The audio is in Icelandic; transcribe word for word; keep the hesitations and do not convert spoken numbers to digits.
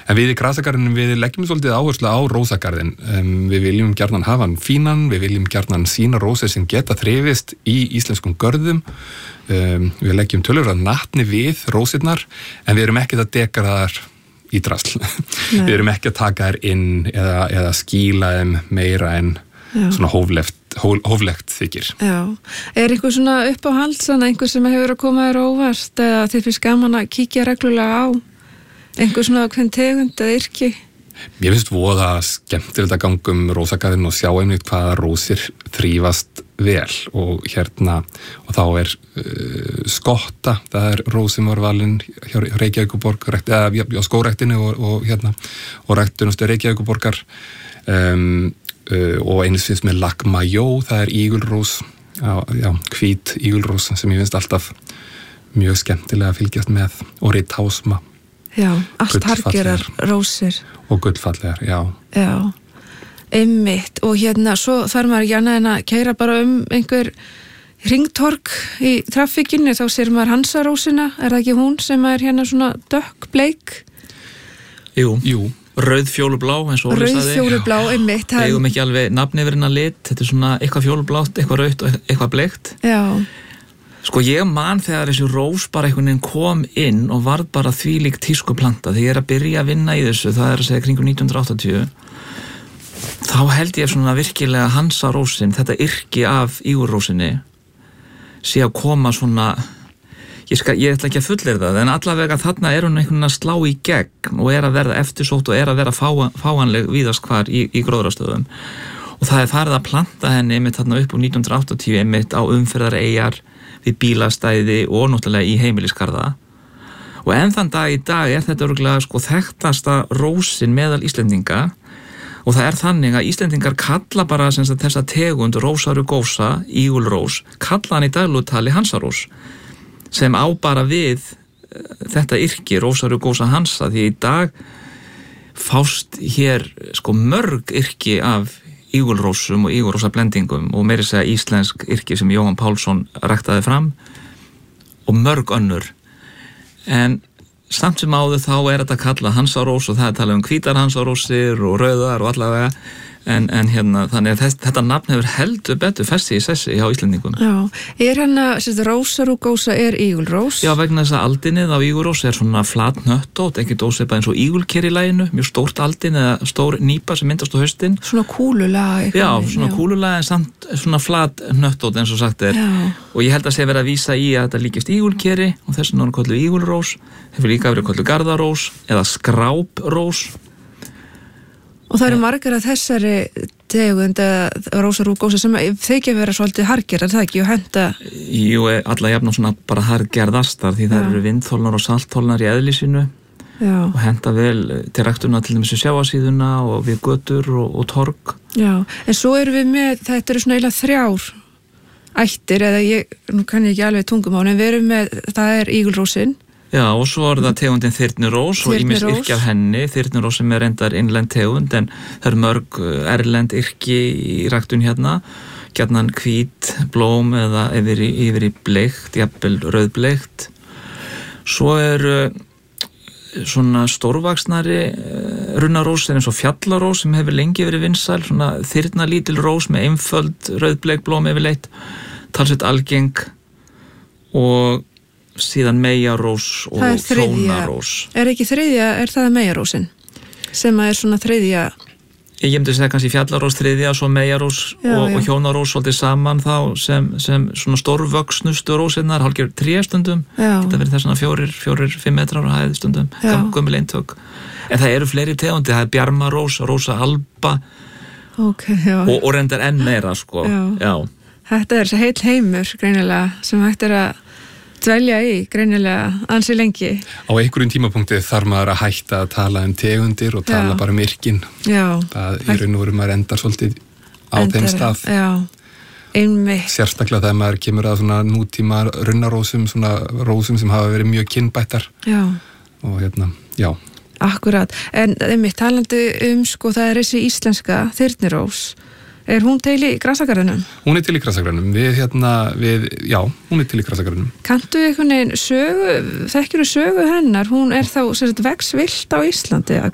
En við í grasagarðinum við leggjum svolítið áherslu á rósagarðin. Um, við viljum gjarnan hafa hann fínan, við viljum gjarnan sína rósir sem geta þrifist í íslenskum görðum. Um, við leggjum töluvert natni við rósirnar, en við erum ekki að dekara þar í drasl. Við erum ekki að taka þær inn eða, eða skýla þeim meira en Já. Svona hóflegt, hó, hóflegt þykir. Já. Er einhver svona uppáhald, svona einhver sem hefur að koma þér óvart eða þið finnst gaman að kíkja reglulega á? Einhver svona hvern tegund eða yrki? Mér finnst voða skemmtilegt að ganga um rósagarðinn og sjá einmitt hvaða rósir þrífast vel og hérna, og þá er uh, skotta, það er rós sem var valinn hjá Reykjavíkurborg, eða á skógræktinu og, og hérna, og ræktunastu Reykjavíkurborgar, um, uh, og eins finnst með Lac Maillot, það er ígulrós, já, já, hvít ígulrós sem ég finnst alltaf mjög skemmtilega að fylgjast með, og Rithausma. Já, allt hargerar rósir. Og gullfallegar, já. Já, einmitt. Og hérna, svo þarf maður ekki annað en að keyra bara um einhver hringtorg í traffíkinu, þá sér maður Hansarósina, er það ekki hún sem er hérna svona dökkbleik? Jú, Jú. Rauð fjólublá, eins og Óli sagði. Rauð fjólublá, einmitt. Við eigum ekki alveg nafn yfir hennar lit, þetta er svona eitthvað fjólublátt, eitthvað rautt og eitthvað bleikt. Já. Sko ég man þegar þessi rós bara einhvern veginn kom inn og varð bara þvílík tískuplanta. Þegar ég er að byrja að vinna í þessu, það er að segja kringum nítján hundruð áttatíu, þá held ég svona virkilega Hansarósin, þetta yrki af ígulrósinni, sé að koma svona, ég, skal, ég ætla ekki að fullyrða það, en allavega þarna er hún einhvern veginn að slá í gegn og er að verða eftirsótt og er að verða fá, fáanleg víðast hvar í, í gróðrastöðum. Og það er farið að planta henni einmitt þarna upp úr nítján hundruð áttatíu einmitt á umferðareyjar, við bílastæði og náttúrulega í heimilisgarða. Og enn þann dag í dag er þetta örugglega sko þekktasta rósin meðal Íslendinga, og það er þannig að Íslendingar kalla bara sem sagt, þessa tegund Rosa rugosa, ígulrós, kalla hann í daglutali Hansarós, sem á bara við þetta yrki Rosa rugosa Hansa, því í dag fást hér sko mörg yrki af ígulrósum og ígulrósa blendingum og meiri segja íslensk yrki sem Jóhann Pálsson ræktaði fram og mörg önnur. En samt sem áður þá er þetta kallað Hansarós og það er talað um hvítar Hansarósir og rauðar og allavega, en, en hérna þannig að þess, þetta nafn hefur heldur betur festi í sessi hjá Íslendingum. Já, er hérna, sérst, Rosa rugosa er ígulrós? Já, vegna þess að aldinnið á ígulrós er svona flat hnöttótt, ekki dósipað eins og ígulker í laginu, mjög stórt aldin eða stór nýpa sem myndast á haustin. Svona kúlulag. Já, svona kúlulag en samt svona flat hnöttótt eins og sagt er. Já. Og ég held að sé verið að vísa í að þetta líkist ígulkeri og þess vegna er kölluð ígulrós, hefur líka verið kölluð garðarós eða skráprós. Og það eru margar að þessari tegund eða Rosa rugosa sem þykja vera svolítið hargerar, það ekki, og henda... Jú, alla jafn svona bara hargerðastar, því það eru vindþólnar og saltþólnar í eðli sínu. Já. Og henda vel til ræktuna til dæmis í sjávarsíðuna og við götur og, og torg. Já, en svo eru við með, þetta eru svona eiginlega þrjár ættir, eða ég, nú kann ég ekki alveg tungumál, en við erum með, það er ígulrósin. Já, og svo er það tegundin þyrnirós og ýmis yrki af henni, þyrnirós sem er reyndar innlend tegund, en það er mörg erlend yrki í ræktun hérna, gjarnan hvít, blóm eða yfir í, yfir í bleikt, jafnvel rauðbleikt. Svo er svona stórvaxnari runnarós eins og fjallarós sem hefur lengi verið vinsæl, svona þyrnalítil rós með einföld rauðbleik blóm yfirleitt, talsveit algeng, og síðan meyjarós og hjónarós. Er ekki þriðja, er það meyjarósin? Sem er svona þriðja... Ég myndi segja kannski fjallarós þriðja, svo meyjarós og, og hjónarós svolítið saman þá sem, sem svona stórvöxnustu rósinnar, hálfgerð tréstundum, geta verið það svona fjórir, fjórir, fimm metrar á hæð stundum, gömul eintök. En það eru fleiri tegundi, það er bjarmarós, Rosa alba, okay, og, og reyndar enn meira, sko. Já. Já. Þetta er heill heimur, greinilega, sem hægt er að dvelja í, greinilega, ansi lengi. Á einhverjum tímapunkti þarf maður að hætta að tala um tegundir og tala já. Bara um yrkin. Já. Það er raun og veru maður endar svolítið á endar, þeim stað. Já, einmitt. Sérstaklega þegar maður kemur að svona nútíma runnarósum, svona rósum sem hafa verið mjög kynbættar. Já. Og hérna, já. Akkurat, en einmitt, talandi um, sko, það er þessi íslenska þyrnirós. Er hún til í grasagarðinum? Hún er til í grasagarðinum. Við hérna, við, já, hún er til í grasagarðinum. Kanntu einhvern veginn sögu, þekkirðu sögu hennar? Hún er þá, sem sagt, vex vilt á Íslandi.